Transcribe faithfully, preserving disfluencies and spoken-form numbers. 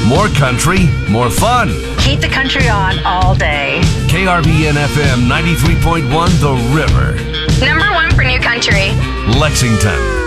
More country, more fun. Keep the country on all day. K R B N F M ninety-three point one The River. Number one for new country. Lexington.